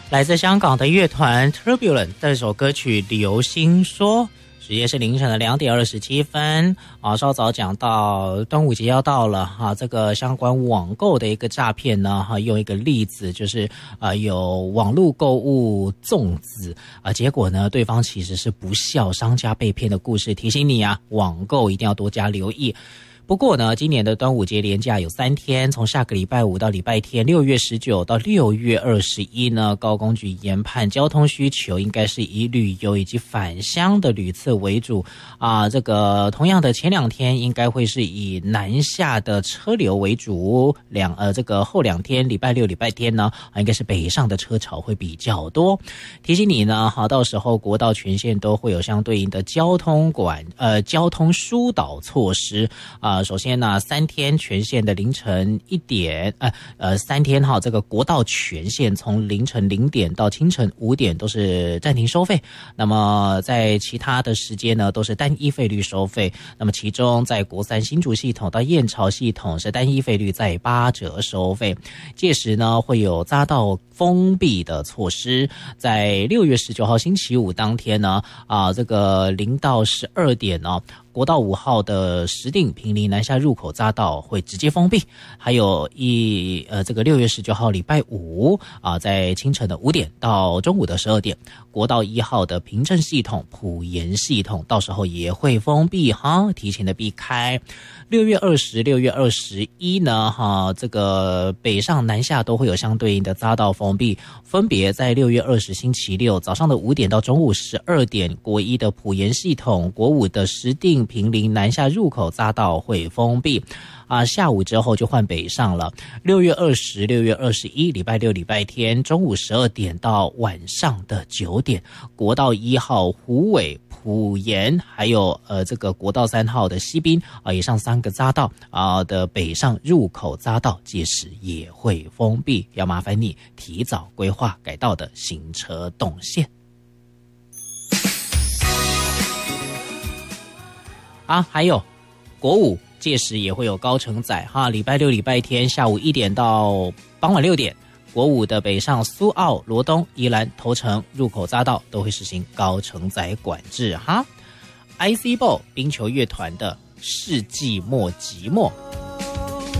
来自香港的乐团 Turbulent 这首歌曲《流星说》，时间是凌晨的2点27分啊。稍早讲到端午节要到了哈，这个相关网购的一个诈骗呢哈，用一个例子就是有网络购物粽子结果呢对方其实是不孝商家被骗的故事，提醒你啊，网购一定要多加留意。不过呢，今年的端午节连假有3天，从下个礼拜5到礼拜天6月19到6月21呢，高公局研判交通需求应该是以旅游以及返乡的旅次为主这个同样的前2天应该会是以南下的车流为主，这个后2天礼拜6礼拜天呢应该是北上的车潮会比较多。提醒你呢，到时候国道全线都会有相对应的交通疏导措施首先呢，3天全线的凌晨1点，3天这个国道全线从凌晨0点到清晨5点都是暂停收费。那么在其他的时间呢，都是单一费率收费。那么其中在国3新竹系统到燕巢系统是单一费率在8折收费。届时呢，会有匝道封闭的措施。在6月19号星期五当天呢，这个0到12点呢，国道5号的石碇坪林南下入口匝道会直接封闭，还有这个6月19号礼拜五在清晨的5点到中午的12点，国道1号的平镇系统、埔盐系统到时候也会封闭提前的避开。6月20、6月21呢这个北上南下都会有相对应的匝道封闭，分别在6月20星期六早上的5点到中午12点，国1的埔盐系统、国5的石碇坪林南下入口匝道会封闭下午之后就换北上了。6月20、6月21礼拜6礼拜天中午12点到晚上的9点，国道1号虎尾、埔盐还有这个国道3号的西滨以上3个匝道的北上入口匝道届时也会封闭，要麻烦你提早规划改道的行车动线还有国5届时也会有高承载礼拜6礼拜天下午1点到傍晚6点，国5的北上苏澳、罗东、宜兰、头城入口匝道都会实行高承载管制IC Ball 冰球乐团的世纪末寂寞。